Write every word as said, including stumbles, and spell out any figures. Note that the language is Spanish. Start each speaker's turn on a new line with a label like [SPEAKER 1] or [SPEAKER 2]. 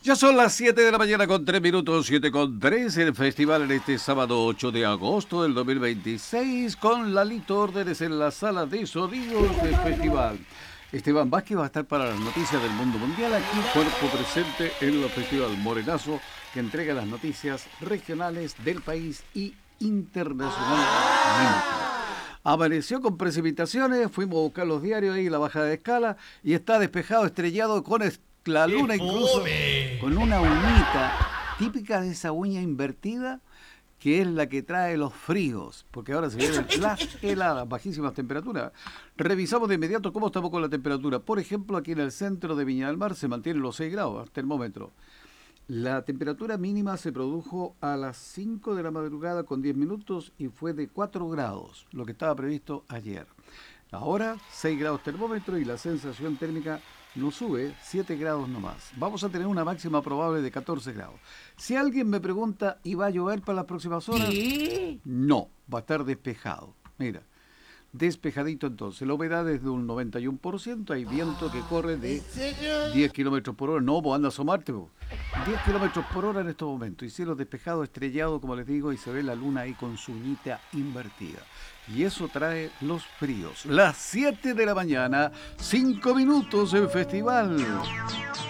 [SPEAKER 1] Ya son las siete de la mañana con tres minutos, siete con tres, el festival en este sábado ocho de agosto del dos mil veintiséis, con Lalito Órdenes en la sala de sonidos del festival. Esteban Vázquez va a estar para las noticias del mundo mundial, aquí cuerpo presente en el Festival Morenazo, que entrega las noticias regionales del país y internacionalmente. Amaneció con precipitaciones, fuimos a buscar los diarios ahí, la baja de escala, y está despejado, estrellado con est- la
[SPEAKER 2] ¡Qué
[SPEAKER 1] luna incluso,
[SPEAKER 2] fome!
[SPEAKER 1] con una uñita típica de esa uña invertida, que es la que trae los fríos, porque ahora se vienen las heladas, bajísimas temperaturas. Revisamos de inmediato cómo estamos con la temperatura. Por ejemplo, aquí en el centro de Viña del Mar se mantienen los seis grados, termómetro. La temperatura mínima se produjo a las cinco de la madrugada con diez minutos y fue de cuatro grados, lo que estaba previsto ayer. Ahora seis grados termómetro y la sensación térmica no sube, siete grados nomás. Vamos a tener una máxima probable de catorce grados. Si alguien me pregunta, ¿y va a llover para las próximas horas?
[SPEAKER 2] ¿Qué?
[SPEAKER 1] No, va a estar despejado. Mira, despejadito entonces. La humedad es de un noventa y uno por ciento, hay viento que corre de diez kilómetros por hora. No, pues anda a asomarte, pues. diez kilómetros por hora en estos momentos. Y cielo despejado, estrellado, como les digo, y se ve la luna ahí con su uñita invertida. Y eso trae los fríos. Las siete de la mañana, cinco minutos en festival.